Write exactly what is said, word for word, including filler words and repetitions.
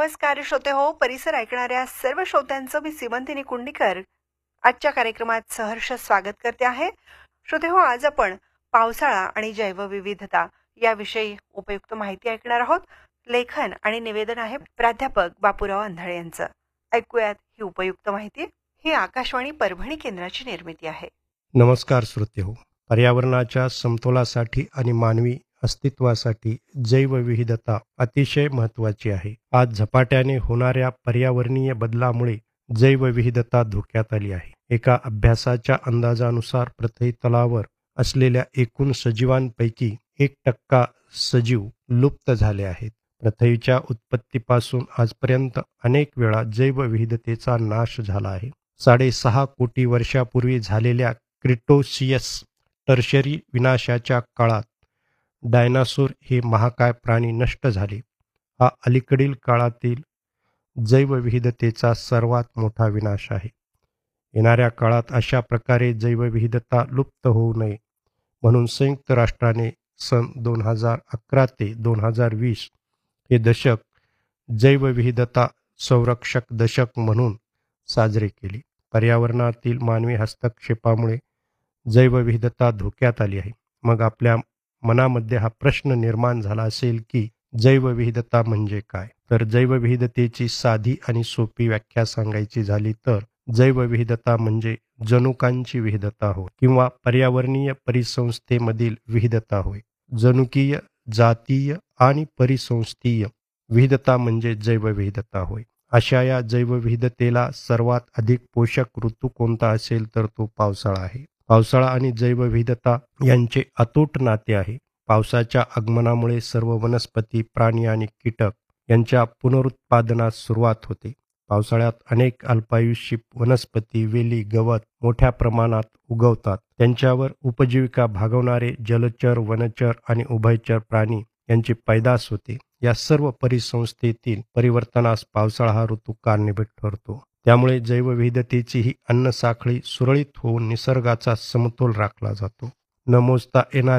नमस्कार श्रोते हो, परिसर ऐकणाऱ्या सर्व श्रोत्यांचं मी सीमंतिनी कुंडीकर आजच्या कार्यक्रमात सहर्ष स्वागत करते आहे. श्रोते हो, आज आपण पावसाळा आणि जैवविविधता याविषयी उपयुक्त माहिती ऐकणार आहोत. लेखन आणि निवेदन आहे प्राध्यापक बापूराव अंधाळे यांचं. ऐकूयात ही उपयुक्त माहिती. ही आकाशवाणी परभणी केंद्राची निर्मिती आहे. नमस्कार श्रोते हो, पर्यावरणाच्या समतोलासाठी आणि मानवी अस्तित्वासाठी जैवविविधता अतिशय महत्त्वाची आहे. आज झपाट्याने होणाऱ्या पर्यावरणीय बदलामुळे जैवविविधता धोक्यात आली आहे. एका अभ्यासाच्या अंदाजानुसार पृथ्वी तलावर असलेल्या एकूण सजीवांपैकी एक टक्का सजीव लुप्त झाले आहेत. पृथ्वीच्या उत्पत्तीपासून आजपर्यंत अनेक वेळा जैवविविधतेचा नाश झाला आहे. साडेसहा कोटी वर्षापूर्वी झालेल्या क्रिटोसियस टर्शरी विनाशाच्या काळात डायनासोर हे महाकाय प्राणी नष्ट झाले. हा अलीकडील काळातील जैवविविधतेचा सर्वात मोठा विनाश आहे. येणाऱ्या काळात अशा प्रकारे जैवविविधता लुप्त होऊ नये म्हणून संयुक्त राष्ट्राने सन दोन हजार अकरा ते दोन हजार वीस हे दशक जैवविविधता संरक्षक दशक म्हणून साजरे केले. पर्यावरणातील मानवी हस्तक्षेपामुळे जैवविविधता धोक्यात आली आहे. मग आपल्या मनामध्ये हा प्रश्न निर्माण झाला असेल की जैवविविधता म्हणजे काय? तर जैवविविधतेची साधी आणि सोपी व्याख्या सांगायची झाली तर जैवविविधता म्हणजे जनुकांची विविधता होय किंवा पर्यावरणीय परिसंस्थेमधील विविधता होय. जनुकीय, जातीय आणि परिसंस्थीय विविधता म्हणजे जैवविविधता होय. अशा या जैवविविधतेला सर्वात अधिक पोषक ऋतू कोणता असेल तर तो पावसाळा आहे. पावसाळा आणि जैवविविधता यांचे अतूट नाते आहे. पावसाच्या आगमनामुळे सर्व वनस्पती, प्राणी आणि कीटक यांच्या पुनरुत्पादनास सुरुवात होते. पावसाळ्यात अनेक अल्पायुषी वनस्पती, वेली, गवत मोठ्या प्रमाणात उगवतात. त्यांच्यावर उपजीविका भागवणारे जलचर, वनचर आणि उभयचर प्राणी यांची पैदास होते. या सर्व परिसंस्थेतील परिवर्तनास पावसाळा हा ऋतू कारणीभूत ठरतो. त्यामुळे जैवविविधतेची ही अन्नसाखळी सुरळीत होऊन निसर्गाचा समतोल राखला जातो. न मोजता येणारे